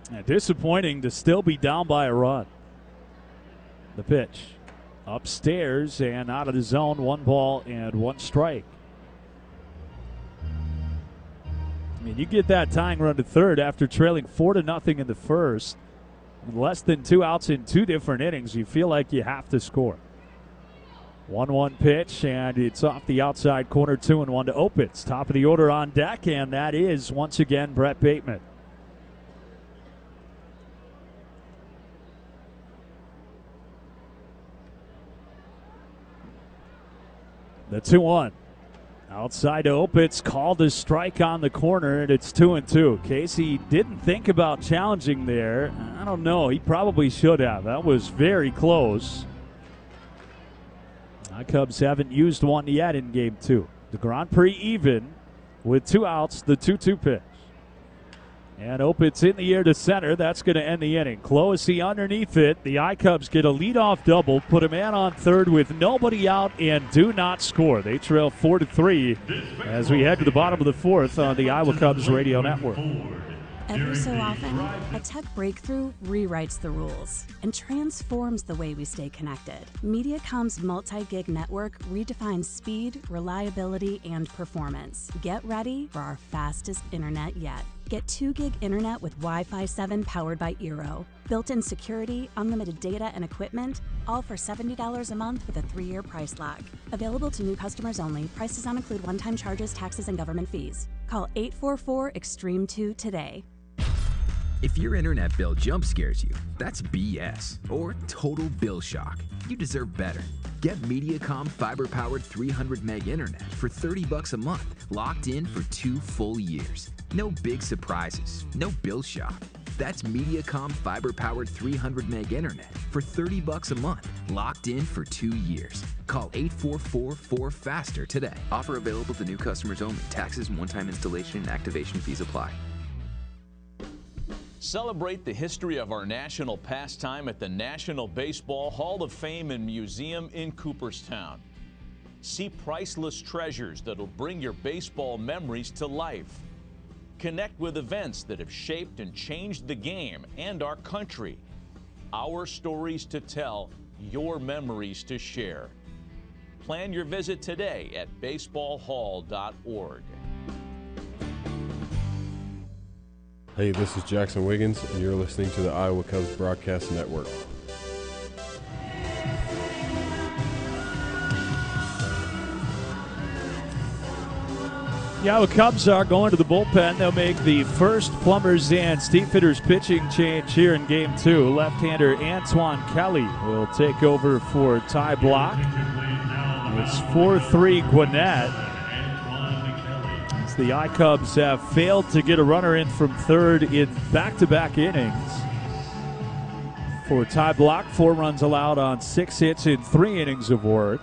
Disappointing to still be down by a run. The pitch upstairs and out of the zone. 1 ball and 1 strike. I mean, you get that tying run to third after trailing 4-0 in the first. Less than 2 outs in 2 different innings. You feel like you have to score. 1-1 pitch, and it's off the outside corner. 2-1 to Opitz. Top of the order on deck, and that is once again Brett Bateman. The 2-1. Outside to Opitz, called a strike on the corner, and it's 2-2. Casey didn't think about challenging there. I don't know. He probably should have. That was very close. Cubs haven't used one yet in game 2. The Grand Prix even with 2 outs, the 2-2 pitch. And Opitz in the air to center. That's going to end the inning. Closey underneath it. The I-Cubs get a leadoff double, put a man on third with nobody out, and do not score. They trail 4-3 as we head to the bottom of the 4th on the Iowa Cubs radio network. Every so often, a tech breakthrough rewrites the rules and transforms the way we stay connected. Mediacom's multi-gig network redefines speed, reliability, and performance. Get ready for our fastest internet yet. Get 2 gig internet with Wi-Fi 7 powered by Eero. Built-in security, unlimited data and equipment, all for $70 a month with a 3-year price lock. Available to new customers only. Price does not include one-time charges, taxes, and government fees. Call 844-EXTREME2 today. If your internet bill jump scares you, that's BS or total bill shock. You deserve better. Get Mediacom fiber-powered 300 meg internet for $30 a month, locked in for 2 full years. No big surprises, no bill shock. That's Mediacom fiber-powered 300 meg internet for $30 a month, locked in for 2 years. Call 844-4FASTER today. Offer available to new customers only. Taxes and one-time installation and activation fees apply. Celebrate the history of our national pastime at the National Baseball Hall of Fame and Museum in Cooperstown. See priceless treasures that'll bring your baseball memories to life. Connect with events that have shaped and changed the game and our country. Our stories to tell, your memories to share. Plan your visit today at baseballhall.org. Hey, this is Jackson Wiggins, and you're listening to the Iowa Cubs Broadcast Network. The Iowa Cubs are going to the bullpen. They'll make the first Plumbers and Steamfitters pitching change here in Game 2. Left-hander Antoine Kelly will take over for Ty Block. It's 4-3 Gwinnett. The I-Cubs have failed to get a runner in from third in back-to-back innings. For Ty Block, 4 runs allowed on 6 hits in 3 innings of work.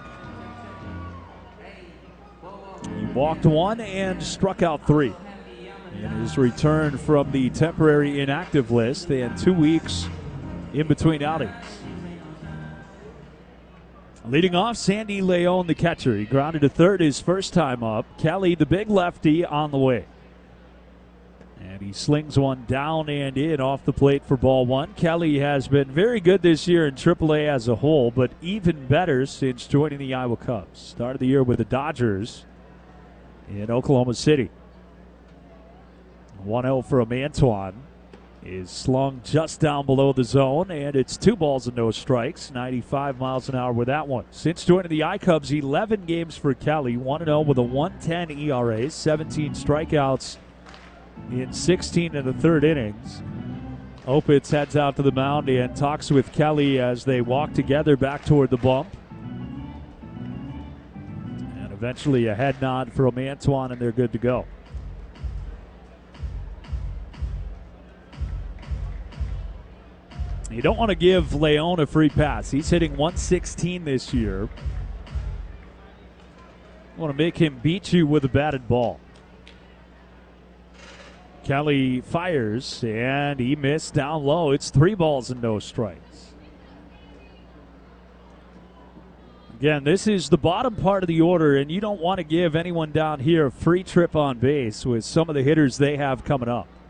He walked 1 and struck out 3 in his return from the temporary inactive list and 2 weeks in between outings. Leading off, Sandy Leon, the catcher. He grounded to third his first time up. Kelly, the big lefty, on the way. And he slings one down and in off the plate for ball 1. Kelly has been very good this year in AAA as a whole, but even better since joining the Iowa Cubs. Started the year with the Dodgers in Oklahoma City. 1-0 from Antoine. Is slung just down below the zone, and it's 2 balls and no strikes. 95 miles an hour with that one. Since joining the I-Cubs, 11 games for Kelly, 1-0 with a 1.10 ERA, 17 strikeouts in 16 and a third innings. Opitz heads out to the mound and talks with Kelly as they walk together back toward the bump. And eventually a head nod from Antoine, and they're good to go. You don't want to give Leon a free pass. He's hitting 116 this year. You want to make him beat you with a batted ball. Kelly fires, and he missed down low. It's 3 balls and no strikes. Again, this is the bottom part of the order, and you don't want to give anyone down here a free trip on base with some of the hitters they have coming up.